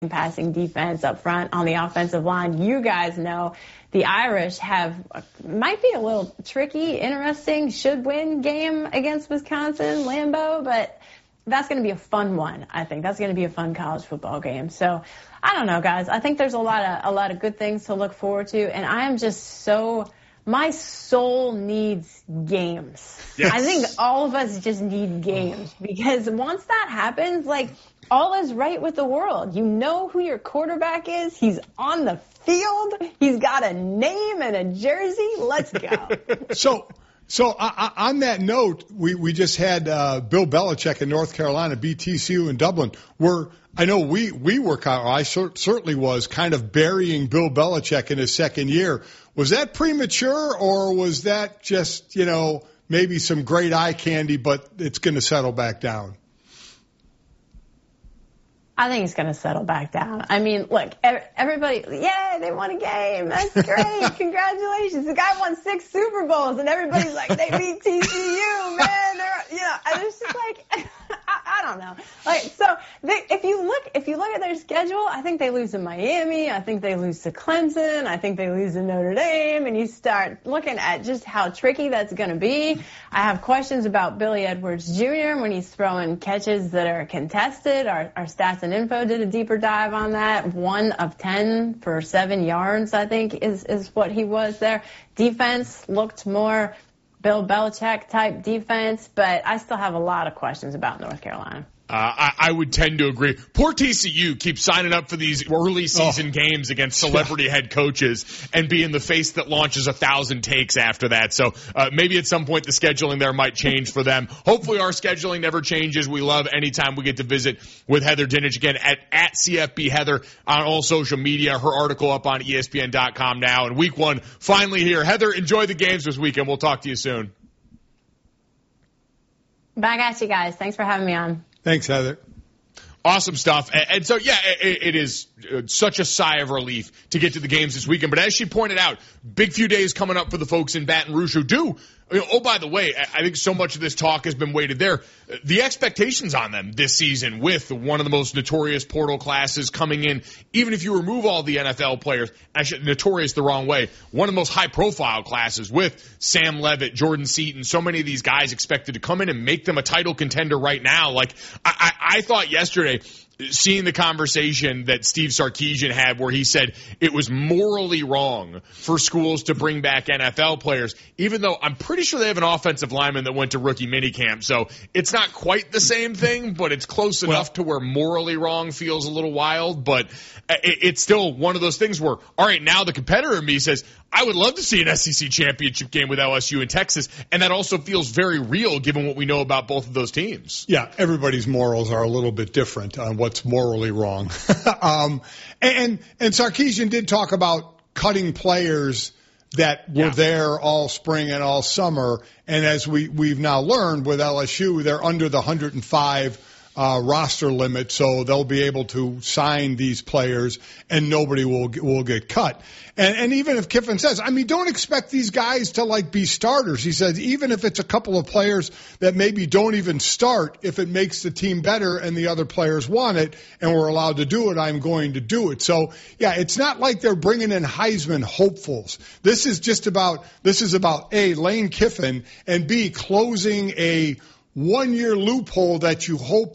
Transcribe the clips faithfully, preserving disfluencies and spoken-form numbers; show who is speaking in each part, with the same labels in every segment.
Speaker 1: passing defense up front on the offensive line. You guys know the Irish have might be a little tricky, interesting, should win game against Wisconsin, Lambeau, but that's going to be a fun one. I think that's going to be a fun college football game. So I don't know, guys. I think there's a lot of a lot of good things to look forward to, and I am just so my soul needs games. Yes. I think all of us just need games because once that happens, like, all is right with the world. You know who your quarterback is. He's on the field. He's got a name and a jersey. Let's go.
Speaker 2: so, so uh, on that note, we, we just had uh, Bill Belichick in North Carolina, beat T C U in Dublin. We're, I know we, we were, kind of, I cer- certainly was kind of burying Bill Belichick in his second year. Was that premature, or was that just, you know, maybe some great eye candy, but it's going to settle back down?
Speaker 1: I think it's going to settle back down. I mean, look, everybody, yay, they won a game. That's great. Congratulations. The guy won six Super Bowls, and everybody's like, they beat T C U, man. They're, you know, and it's just like, I, I don't know. Like, so they, if you look, if you look at their schedule, I think they lose to Miami. I think they lose to Clemson. I think they lose to Notre Dame. And you start looking at just how tricky that's going to be. I have questions about Billy Edwards Junior when he's throwing catches that are contested. Our, our stats and info did a deeper dive on that. One of ten for seven yards, I think, is, is what he was there. Defense looked more Bill Belichick type defense, but I still have a lot of questions about North Carolina.
Speaker 3: Uh, I, I would tend to agree. Poor T C U keeps signing up for these early season oh. games against celebrity head coaches and being the face that launches a thousand takes after that. So uh, maybe at some point the scheduling there might change for them. Hopefully our scheduling never changes. We love anytime we get to visit with Heather Dinich again at, at C F B Heather on all social media. Her article up on E S P N dot com now. And week one finally here. Heather, enjoy the games this weekend. We'll talk to you soon.
Speaker 1: Back at you guys. Thanks for having me on.
Speaker 2: Thanks, Heather.
Speaker 3: Awesome stuff. And, and so, yeah, it, it is such a sigh of relief to get to the games this weekend. But as she pointed out, big few days coming up for the folks in Baton Rouge who do. Oh, by the way, I think so much of this talk has been weighted there. The expectations on them this season with one of the most notorious portal classes coming in, even if you remove all the N F L players, actually notorious the wrong way, one of the most high-profile classes with Sam Levitt, Jordan Seaton, so many of these guys expected to come in and make them a title contender right now. Like, I, I, I thought yesterday, seeing the conversation that Steve Sarkisian had where he said it was morally wrong for schools to bring back N F L players, even though I'm pretty sure they have an offensive lineman that went to rookie minicamp. So it's not quite the same thing, but it's close well, enough to where morally wrong feels a little wild. But it's still one of those things where, all right, now the competitor in me says, I would love to see an S E C championship game with L S U and Texas, and that also feels very real given what we know about both of those teams.
Speaker 2: Yeah, everybody's morals are a little bit different on what's morally wrong. um, and and Sarkisian did talk about cutting players that were yeah. there all spring and all summer, and as we, we've now learned with L S U, they're under the one hundred five Uh, roster limit, so they'll be able to sign these players and nobody will will get cut. And, and even if Kiffin says, I mean, don't expect these guys to like be starters. He says, even if it's a couple of players that maybe don't even start, if it makes the team better and the other players want it and we're allowed to do it, I'm going to do it. So yeah, it's not like they're bringing in Heisman hopefuls. This is just about, this is about A, Lane Kiffin, and B, closing a one-year loophole that you hope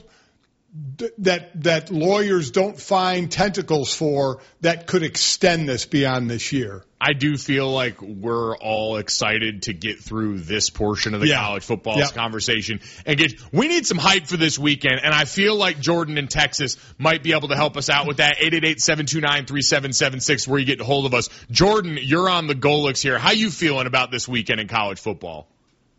Speaker 2: th- that that lawyers don't find tentacles for that could extend this beyond this year.
Speaker 3: I do feel like we're all excited to get through this portion of the yeah. college football yeah. conversation and get. We need some hype for this weekend, and I feel like Jordan in Texas might be able to help us out with that. eight eight eight, seven two nine, three seven seven six, where you get a hold of us. Jordan, you're on the Golix here. How you feeling about this weekend in college football?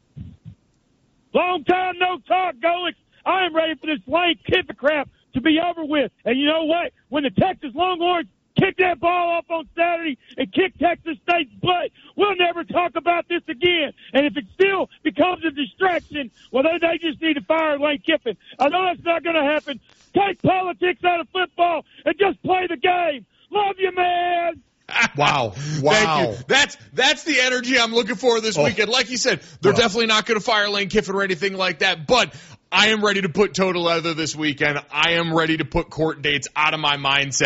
Speaker 4: Long time no talk, Golix. I am ready for this Lane Kiffin crap to be over with. And you know what? When the Texas Longhorns kick that ball off on Saturday and kick Texas State's butt, we'll never talk about this again. And if it still becomes a distraction, well, they, they just need to fire Lane Kiffin. I know that's not going to happen. Take politics out of football and just play the game. Love you, man.
Speaker 2: Wow. Wow.
Speaker 3: Thank you. That's, that's the energy I'm looking for this oh. weekend. Like you said, they're well. definitely not going to fire Lane Kiffin or anything like that, but I am ready to put total leather this weekend. I am ready to put court dates out of my mindset.